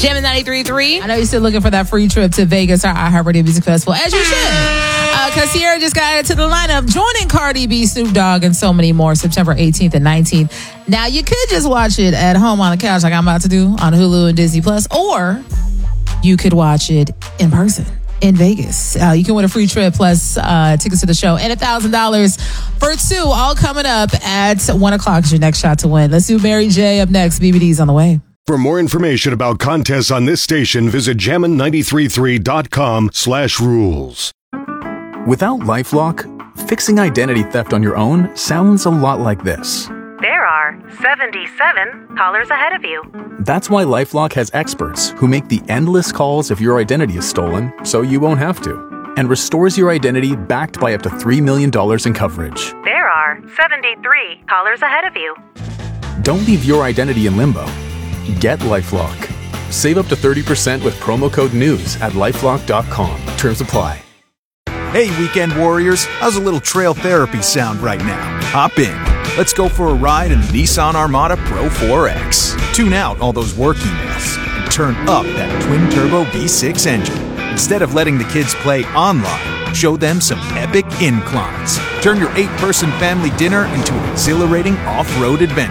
Jammin' 93.3. I know you're still looking for that free trip to Vegas or iHeartRadio Music Festival, as you should. Because Sierra just got added to the lineup, joining Cardi B, Snoop Dogg, and so many more, September 18th and 19th. Now, you could just watch it at home on the couch like I'm about to do on Hulu and Disney+, or you could watch it in person in Vegas. You can win a free trip plus tickets to the show and $1,000 for two, all coming up at 1 o'clock is your next shot to win. Let's do Mary J up next. BBD's on the way. For more information about contests on this station, visit jammin933.com/rules. Without LifeLock, fixing identity theft on your own sounds a lot like this. There are 77 callers ahead of you. That's why LifeLock has experts who make the endless calls if your identity is stolen, so you won't have to, and restores your identity backed by up to $3 million in coverage. There are 73 callers ahead of you. Don't leave your identity in limbo. Get LifeLock. Save up to 30% with promo code NEWS at LifeLock.com. Terms apply. Hey, weekend warriors, how's a little trail therapy sound right now? Hop in. Let's go for a ride in the Nissan Armada Pro 4X. Tune out all those work emails and turn up that twin-turbo V6 engine. Instead of letting the kids play online, show them some epic inclines. Turn your 8-person family dinner into an exhilarating off-road adventure.